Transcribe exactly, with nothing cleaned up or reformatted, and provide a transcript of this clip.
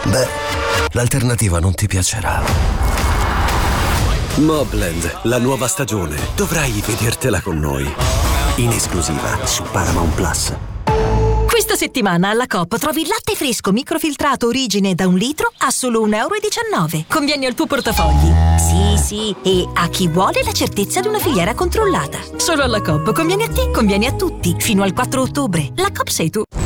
Beh, l'alternativa non ti piacerà. Mobland, la nuova stagione. Dovrai vedertela con noi. In esclusiva su Paramount Plus. Questa settimana alla Coop trovi il latte fresco microfiltrato Origine da un litro a solo un euro e diciannove. Conviene al tuo portafogli. Sì, sì, e a chi vuole la certezza di una filiera controllata. Solo alla Coop conviene a te, conviene a tutti. Fino al quattro ottobre. La Coop sei tu.